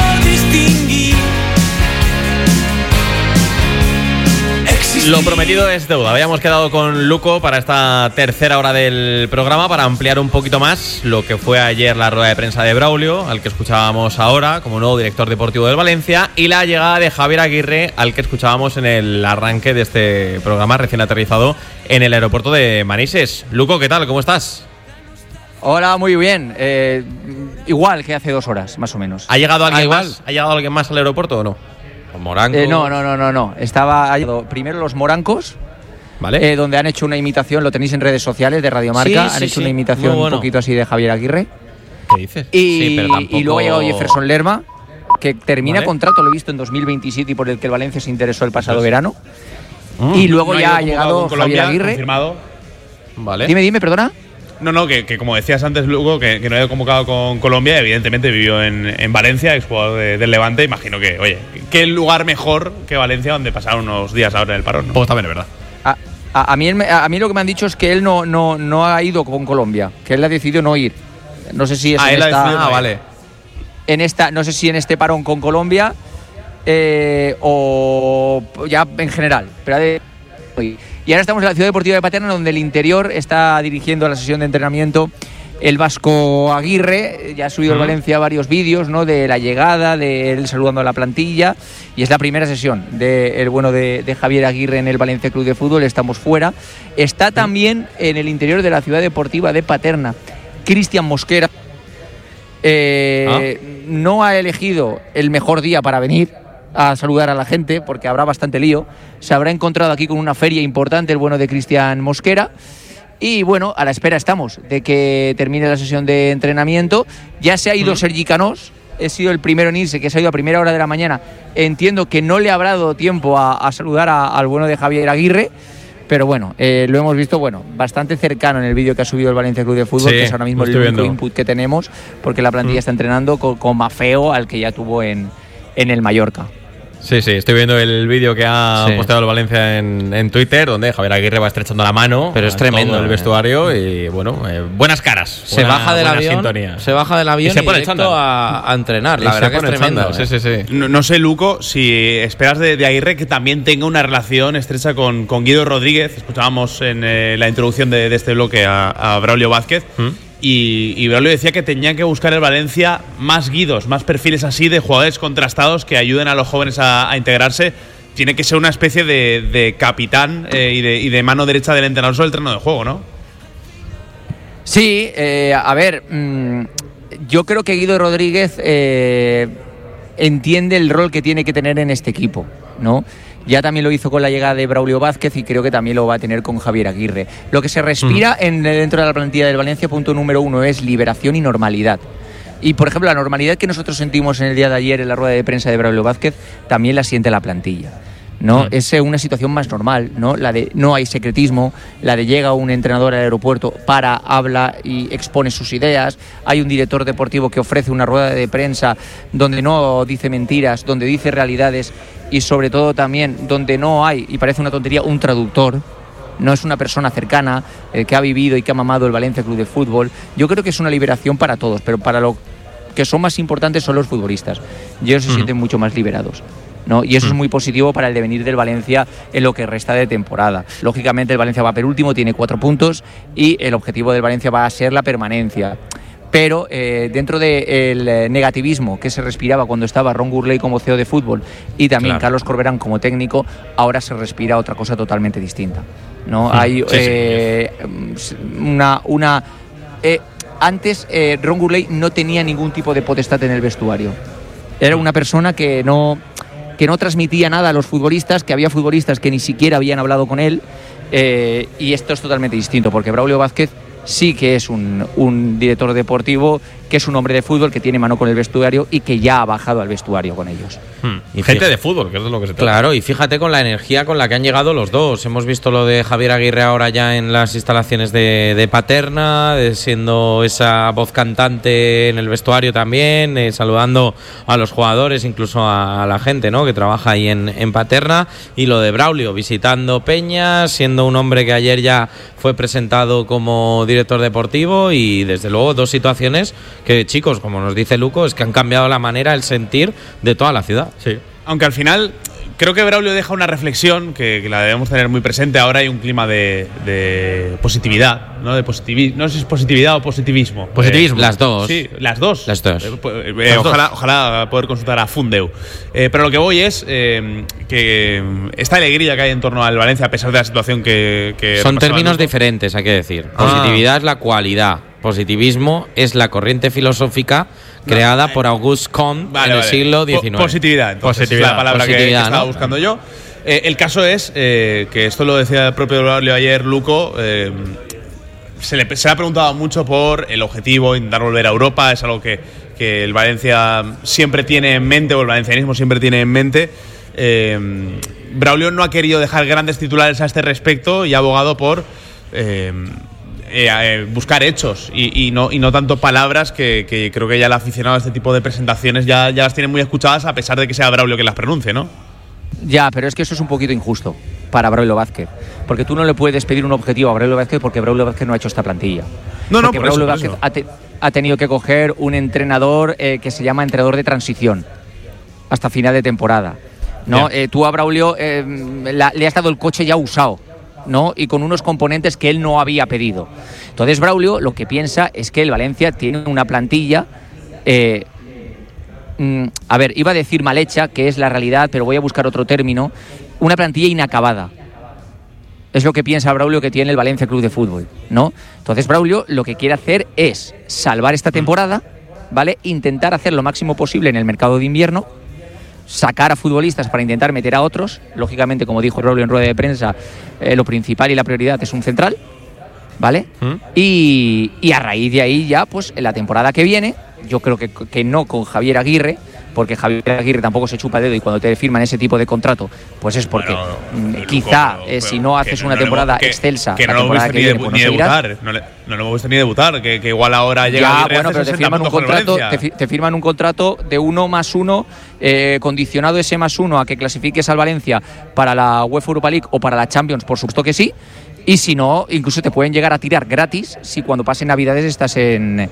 Lo prometido es deuda. Habíamos quedado con Luco para esta tercera hora del programa para ampliar un poquito más lo que fue ayer la rueda de prensa de Braulio, al que escuchábamos ahora como nuevo director deportivo del Valencia, y la llegada de Javier Aguirre, al que escuchábamos en el arranque de este programa recién aterrizado en el aeropuerto de Manises. Luco, ¿qué tal? ¿Cómo estás? Hola, muy bien. Igual que hace 2 horas, más o menos. ¿Ha llegado alguien más? ¿Ha llegado alguien más al aeropuerto o no? ¿Los morancos? No. Estaba primero los morancos, ¿vale? Donde han hecho una imitación, lo tenéis en redes sociales de Radio Marca, han hecho una imitación un poquito así de Javier Aguirre. ¿Qué dices? Y luego ha llegado Jefferson Lerma. que termina contrato, lo he visto en 2027 y por el que el Valencia se interesó el pasado verano. Y luego ya ha llegado Javier Aguirre. Confirmado. Vale. Dime, perdona. No, que como decías antes, Lugo, que no había convocado con Colombia, evidentemente vivió en Valencia, exjugador del Levante. Imagino que, oye, qué lugar mejor que Valencia donde pasaron unos días ahora en el parón, ¿no? Pues también es verdad. A mí lo que me han dicho es que él no ha ido con Colombia, que él ha decidido no ir. No sé si es vale. No sé si en este parón con Colombia o ya en general. Pero y ahora estamos en la Ciudad Deportiva de Paterna, donde el interior está dirigiendo la sesión de entrenamiento el vasco Aguirre. Ya ha subido el Valencia varios vídeos, ¿no?, de la llegada, de él saludando a la plantilla, y es la primera sesión del bueno de Javier Aguirre en el Valencia Club de Fútbol. Estamos fuera. Está también en el interior de la Ciudad Deportiva de Paterna Cristian Mosquera. No ha elegido el mejor día para venir a saludar a la gente, porque habrá bastante lío. Se habrá encontrado aquí con una feria importante el bueno de Cristian Mosquera. Y bueno, a la espera estamos de que termine la sesión de entrenamiento. Ya se ha ido Sergi Canós, he sido el primero en irse, que se ha ido a primera hora de la mañana. Entiendo que no le habrá dado tiempo a saludar al bueno de Javier Aguirre, pero bueno, lo hemos visto bastante cercano en el vídeo que ha subido el Valencia Club de Fútbol, que es ahora mismo el único input que tenemos, porque la plantilla está entrenando con Mafeo, al que ya tuvo en el Mallorca. Sí, estoy viendo el vídeo que ha posteado el Valencia en Twitter, donde Javier Aguirre va estrechando la mano. Pero es tremendo el vestuario y buenas caras. Se baja del avión y se pone directo a entrenar. La verdad que es tremendo. Sí. No sé, Luco, si esperas de Aguirre que también tenga una relación estrecha con Guido Rodríguez. Escuchábamos en la introducción de este bloque a Braulio Vázquez. Y Braulio decía que tenía que buscar el Valencia más guidos, más perfiles así de jugadores contrastados que ayuden a los jóvenes a integrarse. Tiene que ser una especie de capitán y de mano derecha del entrenador sobre el terreno de juego, ¿no? Sí, a ver, yo creo que Guido Rodríguez entiende el rol que tiene que tener en este equipo, ¿no? Ya también lo hizo con la llegada de Braulio Vázquez y creo que también lo va a tener con Javier Aguirre. Lo que se respira dentro de la plantilla del Valencia, punto número 1, es liberación y normalidad. Y, por ejemplo, la normalidad que nosotros sentimos en el día de ayer en la rueda de prensa de Braulio Vázquez, también la siente la plantilla, ¿no? Es una situación más normal, ¿no? La de no hay secretismo, la de llega un entrenador al aeropuerto, habla y expone sus ideas. Hay un director deportivo que ofrece una rueda de prensa donde no dice mentiras, donde dice realidades, y sobre todo también donde no hay, y parece una tontería, un traductor. No es una persona cercana que ha vivido y que ha mamado el Valencia Club de Fútbol. Yo creo que es una liberación para todos, pero para lo que son más importantes son los futbolistas, y ellos se sienten mucho más liberados, ¿no? Y eso es muy positivo para el devenir del Valencia en lo que resta de temporada. Lógicamente el Valencia va penúltimo, tiene 4 puntos y el objetivo del Valencia va a ser la permanencia. Pero dentro del negativismo que se respiraba cuando estaba Ron Gurley como CEO de fútbol y también Carlos Corberán como técnico, ahora se respira otra cosa totalmente distinta, ¿no? Hay antes Ron Gurley no tenía ningún tipo de potestad en el vestuario. Era una persona que no transmitía nada a los futbolistas, que había futbolistas que ni siquiera habían hablado con él, y esto es totalmente distinto, porque Braulio Vázquez sí que es un director deportivo, que es un hombre de fútbol, que tiene mano con el vestuario y que ya ha bajado al vestuario con ellos. Y gente de fútbol, que es de lo que se trata. Claro, y fíjate con la energía con la que han llegado los dos. Hemos visto lo de Javier Aguirre ahora ya en las instalaciones de Paterna, siendo esa voz cantante en el vestuario también, saludando a los jugadores, incluso a la gente, ¿no?, que trabaja ahí en Paterna. Y lo de Braulio, visitando Peñas, siendo un hombre que ayer ya fue presentado como director deportivo, y desde luego dos situaciones que, chicos, como nos dice Luco, es que han cambiado la manera, el sentir de toda la ciudad. Sí. Aunque al final creo que Braulio deja una reflexión que la debemos tener muy presente. Ahora hay un clima de positividad, ¿no? No sé si es positividad o positivismo. Positivismo. Las dos. Sí, las dos. Ojalá poder consultar a Fundeu. Pero lo que voy es que esta alegría que hay en torno al Valencia, a pesar de la situación que son términos diferentes, hay que decir. Positividad es la cualidad. Positivismo es la corriente filosófica creada por Auguste Comte en el siglo XIX. Positividad, entonces, es la palabra que estaba buscando yo. El caso es que esto lo decía el propio Braulio ayer, Luco. se le ha preguntado mucho por el objetivo, intentar volver a Europa. Es algo que el Valencia siempre tiene en mente, o el valencianismo siempre tiene en mente. Braulio no ha querido dejar grandes titulares a este respecto y ha abogado por buscar hechos y no tanto palabras, que creo que ya el aficionado a este tipo de presentaciones ya las tiene muy escuchadas, a pesar de que sea Braulio que las pronuncie, ¿no? Ya, pero es que eso es un poquito injusto para Braulio Vázquez, porque tú no le puedes pedir un objetivo a Braulio Vázquez porque Braulio Vázquez no ha hecho esta plantilla. Porque Braulio Vázquez ha tenido que coger un entrenador que se llama entrenador de transición hasta final de temporada, ¿no? Tú a Braulio le has dado el coche ya usado, ¿no? Y con unos componentes que él no había pedido. Entonces Braulio lo que piensa es que el Valencia tiene una plantilla, a ver, iba a decir mal hecha, que es la realidad, pero voy a buscar otro término, una plantilla inacabada. Es lo que piensa Braulio que tiene el Valencia Club de Fútbol, ¿no? Entonces Braulio lo que quiere hacer es salvar esta temporada, ¿vale? Intentar hacer lo máximo posible en el mercado de invierno, sacar a futbolistas para intentar meter a otros. Lógicamente, como dijo Braulio en rueda de prensa, lo principal y la prioridad es un central, ¿vale? Y a raíz de ahí ya, pues en la temporada que viene, yo creo que no con Javier Aguirre, porque Javier Aguirre tampoco se chupa el dedo, y cuando te firman ese tipo de contrato, pues es porque quizá si no haces una temporada excelsa, que no lo hemos visto ni debutar, no lo hemos visto ni debutar, que igual ahora llega Aguirre, bueno, pero te firman un contrato de 1+1, condicionado ese +1 a que clasifiques al Valencia para la UEFA Europa League o para la Champions, por supuesto que sí, y si no, incluso te pueden llegar a tirar gratis si cuando pasen Navidades estás en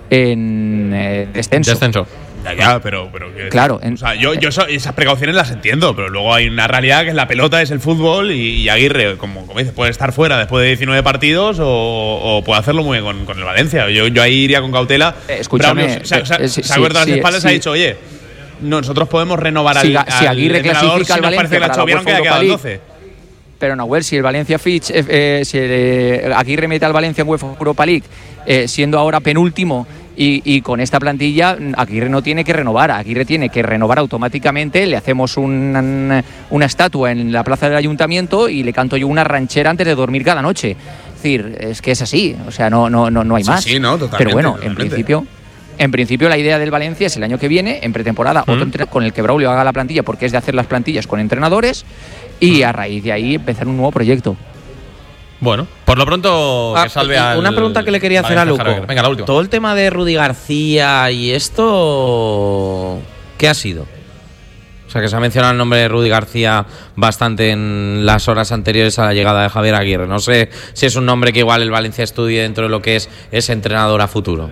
descenso. Ya, pero claro, o sea, yo esas precauciones las entiendo, pero luego hay una realidad que es la pelota, es el fútbol, y Aguirre, como dices, puede estar fuera después de 19 partidos o puede hacerlo muy bien con el Valencia. Yo ahí iría con cautela. Escúchame, se ha abierto las espaldas y ha dicho, oye, nosotros podemos renovar si Aguirre clasifica al Valencia para la UEFA Europa League, 12. Pero Nahuel, si el Valencia si Aguirre mete al Valencia en UEFA Europa League, siendo ahora penúltimo, y con esta plantilla, Aguirre no tiene que renovar. Aguirre tiene que renovar automáticamente. Le hacemos una estatua en la plaza del ayuntamiento y le canto yo una ranchera antes de dormir cada noche. Es decir, es que es así. O sea, no hay más. Sí, no, totalmente. Pero bueno, totalmente. En principio la idea del Valencia es el año que viene, en pretemporada, otro entrenador con el que Braulio haga la plantilla, porque es de hacer las plantillas con entrenadores, y a raíz de ahí empezar un nuevo proyecto. Bueno, por lo pronto que salve al... Una pregunta que le quería hacer a Luco. Venga, la última. Todo el tema de Rudy García y esto, ¿qué ha sido? O sea, que se ha mencionado el nombre de Rudy García bastante en las horas anteriores a la llegada de Javier Aguirre. No sé si es un nombre que igual el Valencia estudie dentro de lo que es ese entrenador a futuro.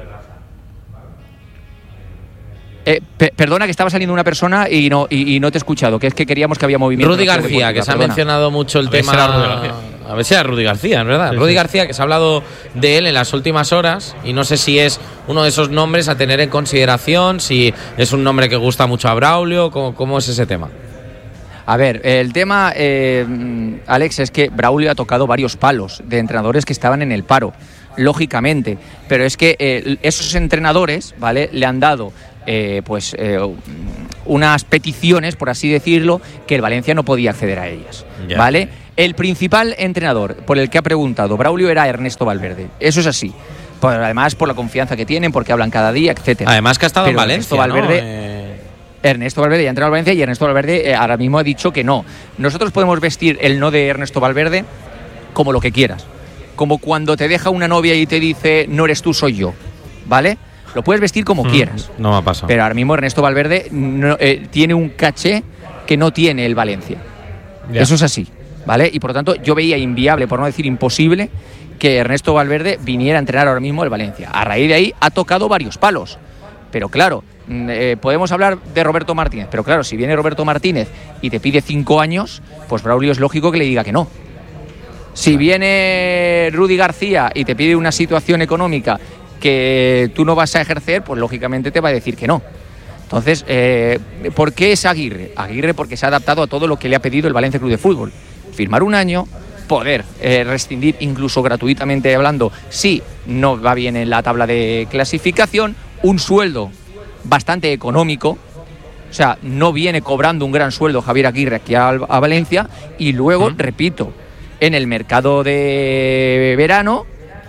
Perdona, que estaba saliendo una persona y no te he escuchado, que es que queríamos que había movimiento. Rudy García, que se ha mencionado mucho el tema. A ver si era Rudy García, es verdad. Sí, Rudy García, que se ha hablado de él en las últimas horas, y no sé si es uno de esos nombres a tener en consideración, si es un nombre que gusta mucho a Braulio. ¿Cómo es ese tema? A ver, el tema, Alex, es que Braulio ha tocado varios palos de entrenadores que estaban en el paro, lógicamente, pero es que esos entrenadores, ¿vale?, le han dado unas peticiones, por así decirlo, que el Valencia no podía acceder a ellas, ¿vale? El principal entrenador por el que ha preguntado Braulio era Ernesto Valverde, eso es así. Además, por la confianza que tienen, porque hablan cada día, etcétera. Además que ha estado en Valencia, Ernesto Valverde ya ha entrenado al Valencia, y Ernesto Valverde ahora mismo ha dicho que no. Nosotros podemos vestir el no de Ernesto Valverde como lo que quieras, como cuando te deja una novia y te dice no eres tú, soy yo, ¿vale? Lo puedes vestir como quieras. No me ha pasado. Pero ahora mismo Ernesto Valverde tiene un caché que no tiene el Valencia. Eso es así, ¿vale? Y por lo tanto yo veía inviable, por no decir imposible, que Ernesto Valverde viniera a entrenar ahora mismo el Valencia. A raíz de ahí ha tocado varios palos. Pero claro, podemos hablar de Roberto Martínez, pero claro, si viene Roberto Martínez y te pide 5 años, pues Braulio es lógico que le diga que no. Si viene Rudy García y te pide una situación económica que tú no vas a ejercer, pues lógicamente te va a decir que no. Entonces, ¿por qué es Aguirre? Aguirre porque se ha adaptado a todo lo que le ha pedido el Valencia Club de Fútbol. Firmar un año, poder rescindir incluso gratuitamente hablando si no va bien en la tabla de clasificación, un sueldo bastante económico, o sea, no viene cobrando un gran sueldo Javier Aguirre aquí a Valencia, y luego, repito, en el mercado de verano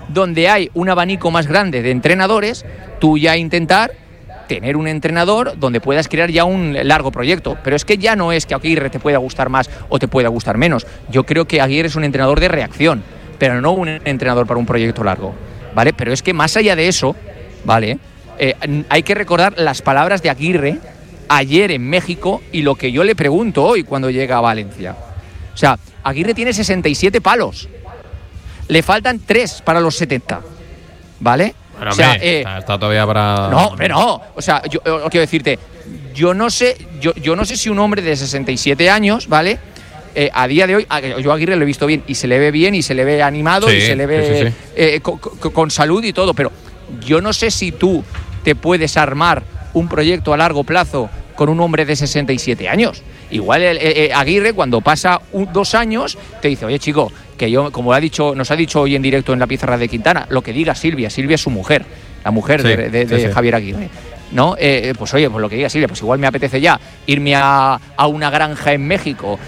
donde hay un abanico más grande de entrenadores, tú ya intentar tener un entrenador donde puedas crear ya un largo proyecto. Pero es que ya no es que Aguirre te pueda gustar más o te pueda gustar menos. Yo creo que Aguirre es un entrenador de reacción, pero no un entrenador para un proyecto largo, ¿vale? Pero es que más allá de eso, ¿vale? Hay que recordar las palabras de Aguirre ayer en México y lo que yo le pregunto hoy cuando llega a Valencia. O sea, Aguirre tiene 67 palos. Le faltan 3 para los 70, ¿vale? Bueno, o sea, está todavía para... No, hombre, no. O sea, yo quiero decirte, yo no sé si un hombre de 67 años, ¿vale? A día de hoy, yo a Aguirre lo he visto bien y se le ve bien y se le ve animado y se le ve con salud y todo, pero yo no sé si tú te puedes armar un proyecto a largo plazo con un hombre de 67 años. Igual Aguirre, cuando pasa 2 años, te dice, oye, chico, que yo, como nos ha dicho hoy en directo en la pizarra de Quintana, lo que diga Silvia es su mujer, la mujer de Javier Aguirre, ¿no? Pues oye, pues lo que diga Silvia, pues igual me apetece ya irme a una granja en México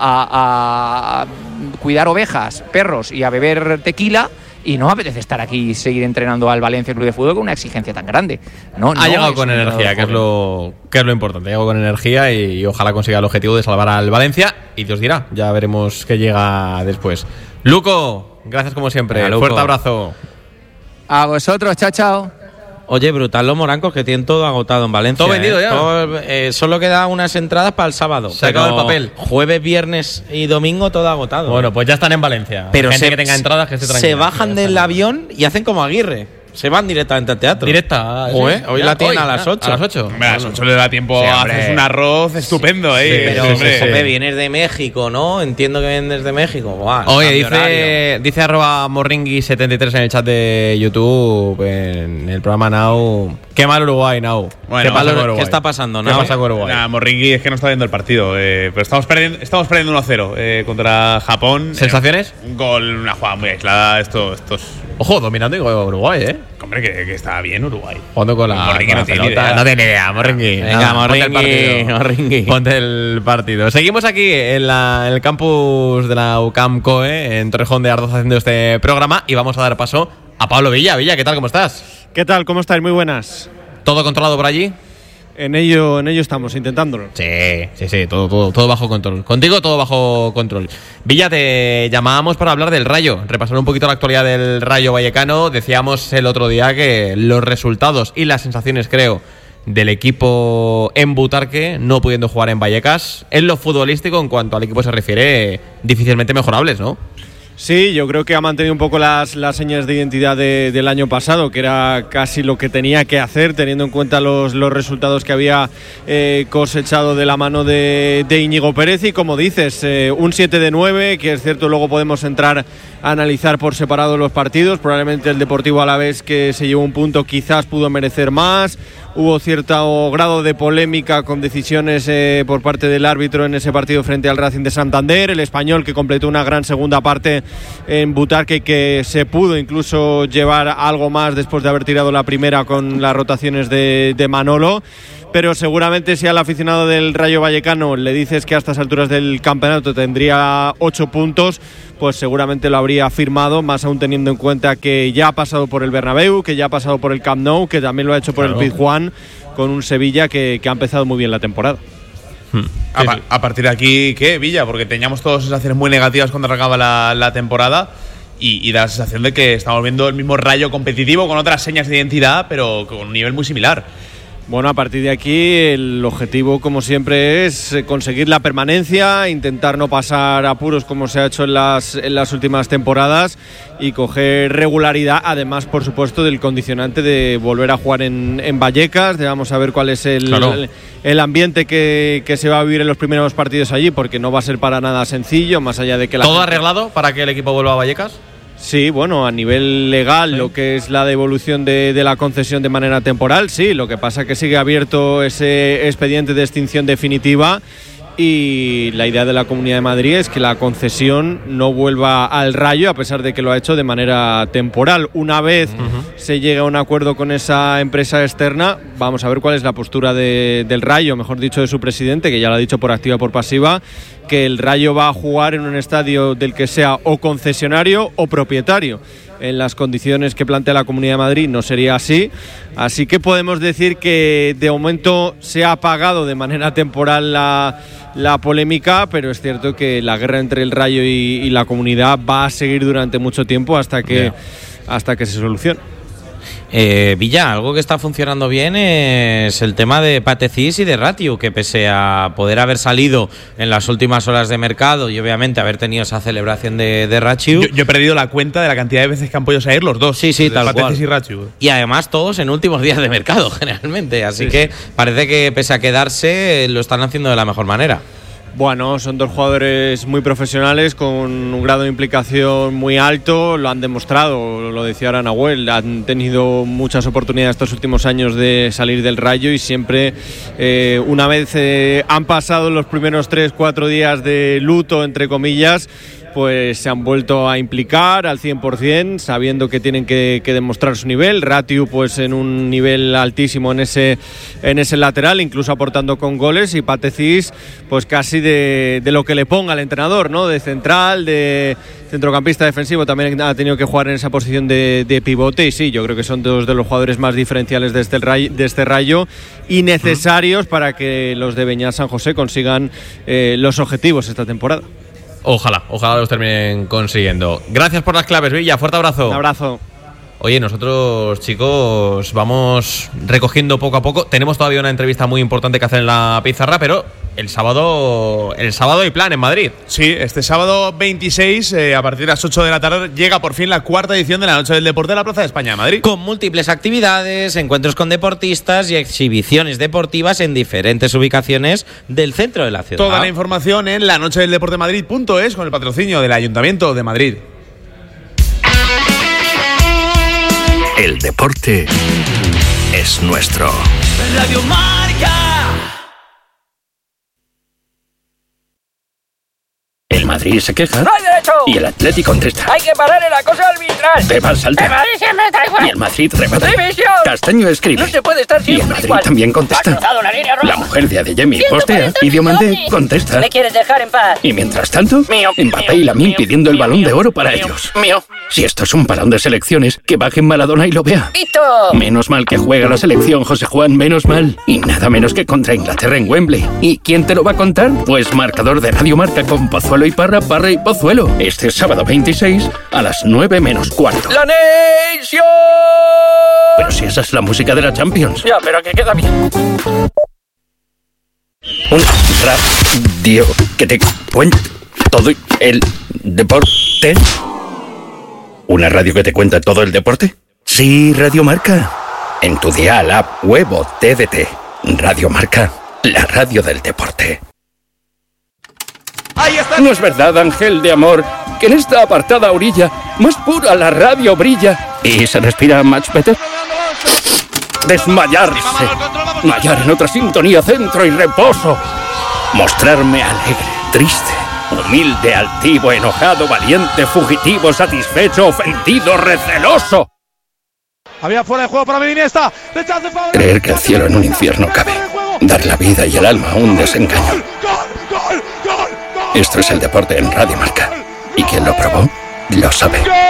a cuidar ovejas, perros y a beber tequila, y no me apetece estar aquí y seguir entrenando al Valencia Club de Fútbol con una exigencia tan grande. Ha llegado con energía, que es lo importante. Ha llegado con energía y ojalá consiga el objetivo de salvar al Valencia. Y Dios dirá, ya veremos qué llega después. Luco, gracias como siempre. Fuerte abrazo. A vosotros, chao. Oye, brutal los morancos que tienen todo agotado en Valencia. Todo vendido ya. Solo quedan unas entradas para el sábado. Se ha acabado el papel. Jueves, viernes y domingo todo agotado. Bueno, pues ya están en Valencia. Pero gente que tenga entradas que esté tranquila. Se bajan del avión y hacen como Aguirre. Se van directamente al teatro. Directa. Hoy la tienen a las 8. A las 8. Hombre, a las 8 le da tiempo a hacer un arroz estupendo, Pero, hombre, vienes de México, ¿no? Entiendo que vienes de México. Buah, oye, dice @morringui73 en el chat de YouTube, en el programa Now. Qué mal Uruguay, Now. Bueno, ¿qué está pasando, Now? ¿Qué pasa con Uruguay? Morringui es que no está viendo el partido. Pero estamos perdiendo 1-0 contra Japón. ¿Sensaciones? Un gol, una jugada muy aislada. Estos. Ojo, dominando Uruguay, Hombre, que está bien Uruguay. Jugando con la Morringui no tiene pelota. idea. No tiene idea, Morringui. Venga, Morringui. Ponte el partido. Seguimos aquí en el campus de la UCAM COE, en Torrejón de Ardoz, haciendo este programa. Y vamos a dar paso a Pablo Villa. Villa, ¿qué tal? ¿Cómo estás? ¿Qué tal? ¿Cómo estáis? Muy buenas. ¿Todo controlado por allí? En ello estamos, intentándolo. Sí, todo bajo control. Contigo todo bajo control. Villa, te llamábamos para hablar del Rayo, repasar un poquito la actualidad del Rayo Vallecano. Decíamos el otro día que los resultados y las sensaciones, creo, del equipo en Butarque, no pudiendo jugar en Vallecas, en lo futbolístico, en cuanto al equipo se refiere, difícilmente mejorables, ¿no? Sí, yo creo que ha mantenido un poco las señas de identidad del año pasado, que era casi lo que tenía que hacer, teniendo en cuenta los resultados que había cosechado de la mano de Íñigo Pérez. Y como dices, un 7 de 9, que es cierto, luego podemos entrar a analizar por separado los partidos. Probablemente el Deportivo Alavés, que se llevó un punto, quizás pudo merecer más. Hubo cierto grado de polémica con decisiones por parte del árbitro en ese partido frente al Racing de Santander. El Español, que completó una gran segunda parte en Butarque, que se pudo incluso llevar algo más después de haber tirado la primera con las rotaciones de Manolo. Pero seguramente si al aficionado del Rayo Vallecano le dices que a estas alturas del campeonato tendría 8 puntos, pues seguramente lo habría firmado, más aún teniendo en cuenta que ya ha pasado por el Bernabéu, que ya ha pasado por el Camp Nou, que también lo ha hecho por el Pizjuán, con un Sevilla que ha empezado muy bien la temporada. A partir de aquí, ¿qué, Villa? Porque teníamos todas sensaciones muy negativas cuando arrancaba la temporada y da la sensación de que estamos viendo el mismo Rayo competitivo con otras señas de identidad, pero con un nivel muy similar. Bueno, a partir de aquí el objetivo, como siempre, es conseguir la permanencia, intentar no pasar apuros como se ha hecho en las últimas temporadas y coger regularidad, además, por supuesto, del condicionante de volver a jugar en Vallecas. Vamos a ver cuál es el ambiente que se va a vivir en los primeros partidos allí, porque no va a ser para nada sencillo, más allá de que ¿Todo arreglado para que el equipo vuelva a Vallecas? Sí, bueno, a nivel legal, lo que es la devolución de la concesión de manera temporal, sí. Lo que pasa es que sigue abierto ese expediente de extinción definitiva y la idea de la Comunidad de Madrid es que la concesión no vuelva al Rayo, a pesar de que lo ha hecho de manera temporal. Una vez se llegue a un acuerdo con esa empresa externa, vamos a ver cuál es la postura del Rayo, mejor dicho, de su presidente, que ya lo ha dicho por activa o por pasiva, que el Rayo va a jugar en un estadio del que sea o concesionario o propietario. en las condiciones que plantea la Comunidad de Madrid no sería así. Así que podemos decir que de momento se ha apagado de manera temporal la polémica, pero es cierto que la guerra entre el Rayo y la Comunidad va a seguir durante mucho tiempo hasta que se solucione. Villa, algo que está funcionando bien es el tema de Patezis y de Ratiu, que pese a poder haber salido en las últimas horas de mercado y obviamente haber tenido esa celebración de Ratiu. Yo he perdido la cuenta de la cantidad de veces que han podido salir los dos. Sí, tal Patezis cual. y Ratiu. Y además todos en últimos días de mercado, generalmente. Así que parece que pese a quedarse, lo están haciendo de la mejor manera. Bueno, son dos jugadores muy profesionales con un grado de implicación muy alto, lo han demostrado, lo decía ahora Nahuel, han tenido muchas oportunidades estos últimos años de salir del Rayo y siempre, una vez han pasado los primeros 3-4 días de luto, entre comillas, pues se han vuelto a implicar al 100%, sabiendo que tienen que demostrar su nivel. Ratiu pues en un nivel altísimo en ese lateral, incluso aportando con goles, y Patezis pues casi de lo que le ponga al entrenador, ¿no? De central, de centrocampista defensivo, también ha tenido que jugar en esa posición de pivote, y sí, yo creo que son dos de los jugadores más diferenciales de este Rayo y necesarios para que los de Beñat San José consigan los objetivos esta temporada. Ojalá los terminen consiguiendo. Gracias por las claves, Villa. Fuerte abrazo. Un abrazo. Oye, nosotros, chicos, vamos recogiendo poco a poco. Tenemos todavía una entrevista muy importante que hacer en la pizarra, pero el sábado hay plan en Madrid. Sí, este sábado 26, a partir de las 8 de la tarde, llega por fin la cuarta edición de la Noche del Deporte de la Plaza de España de Madrid. Con múltiples actividades, encuentros con deportistas y exhibiciones deportivas en diferentes ubicaciones del centro de la ciudad. Toda la información en lanochedeldeportemadrid.es con el patrocinio del Ayuntamiento de Madrid. El deporte es nuestro. Radio Marca. El Madrid se queja. ¡No hay derecho! Y el Atleti contesta. ¡Hay que parar el acoso arbitral! Pepa salta. ¡El Madrid siempre está igual! Y el Madrid remata. ¡División! Castaño escribe. ¡No se puede estar Y el siempre Madrid igual! también contesta. ¡Ha cruzado la línea roja! La mujer de Adeyemi ¿Quién no puede postea. estar Y Diomandé Bigote? contesta. ¿Le quieres dejar en paz? Y mientras tanto, Mbappé y Lamine pidiendo el Balón de Oro para ellos. Mío. Si esto es un balón de selecciones, que bajen Maradona y lo vea. ¡Vito! Menos mal que juega la selección, José Juan, menos mal. Y nada menos que contra Inglaterra en Wembley. ¿Y quién te lo va a contar? Pues marcador de Radio Marca con Pozuelo y Parra y Pozuelo. Este sábado 26 a las 9 menos cuarto. ¡La Nation! Pero si esa es la música de la Champions. Ya, pero que queda bien. Un radio que te cuenta todo el deporte. ¿Una radio que te cuenta todo el deporte? Sí, Radio Marca. En tu dial, app, web o TDT. Radio Marca, la radio del deporte. No es verdad, ángel de amor, que en esta apartada orilla, más pura la radio brilla y se respira much better. Desmayarse, hallar en otra sintonía centro y reposo, mostrarme alegre, triste, humilde, altivo, enojado, valiente, fugitivo, satisfecho, ofendido, receloso. Había fuera de juego para Iniesta. Creer que el cielo en un infierno cabe, dar la vida y el alma a un desengaño. Esto es el deporte en Radio Marca, y quien lo probó lo sabe.